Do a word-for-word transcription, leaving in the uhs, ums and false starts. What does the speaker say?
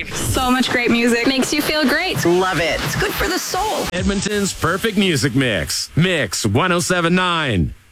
great. So much great music. Makes you feel great. Love it. It's good for the soul. Edmonton's perfect music mix. Mix one oh seven point nine.